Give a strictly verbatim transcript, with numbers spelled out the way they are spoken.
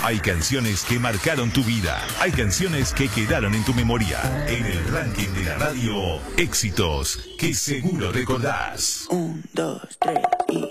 Hay canciones que marcaron tu vida. Hay canciones que quedaron en tu memoria. En el ranking de la radio, éxitos que seguro recordás. Un, dos, tres y...